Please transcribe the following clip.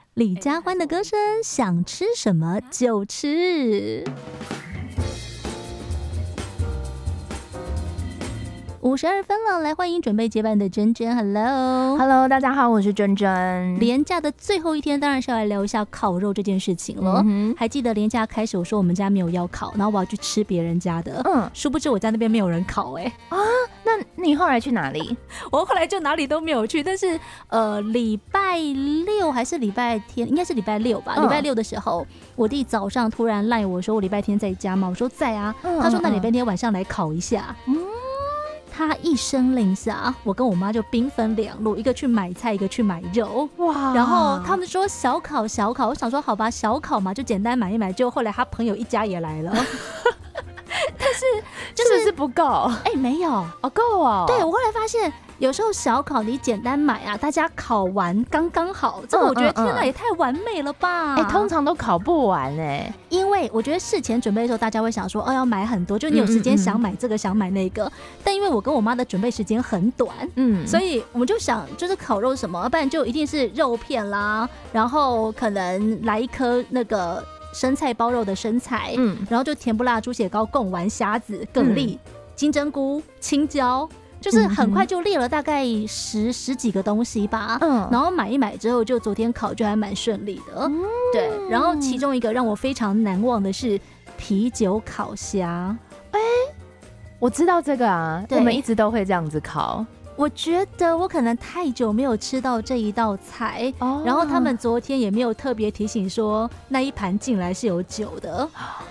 李佳欢的歌声，想吃什么就吃。52分了，来欢迎准备接班的珍珍 ，Hello， 大家好，我是珍珍。 连假的最后一天，当然是要来聊一下烤肉这件事情了。还记得连假开始，我说我们家没有要烤，然后我要去吃别人家的。殊不知我家那边没有人烤那你后来去哪里？ 我后来就哪里都没有去，但是礼拜六还是礼拜天，应该是礼拜六吧。礼拜六的时候，我弟早上突然赖我说我礼拜天在家吗？我说在啊。他说那礼拜天晚上来烤一下。他一声令下，我跟我妈就兵分两路，一个去买菜，一个去买肉。哇！然后他们说小烤，我想说好吧，小烤嘛，就简单买一买。结果后来他朋友一家也来了。但是是不是不够？ 没有够哦。 对，我后来发现有时候小烤你简单买啊，大家烤完刚刚好，这个我觉得天哪，也太完美了吧！ 通常都烤不完因为我觉得事前准备的时候，大家会想说要买很多，就你有时间想买这个想买那个，但因为我跟我妈的准备时间很短，所以我们就想就是烤肉什么，不然就一定是肉片啦，然后可能来一颗那个生菜包肉的生菜，然后就甜不辣猪血糕、贡丸、虾子、蛤蜊、金针菇、青椒。就是很快就列了大概十几个东西吧，然后买一买之后，就昨天烤就还蛮顺利的，对。然后其中一个让我非常难忘的是啤酒烤虾， 我知道这个啊，我们一直都会这样子烤。 我觉得我可能太久没有吃到这一道菜，然后他们昨天也没有特别提醒说那一盘进来是有酒的，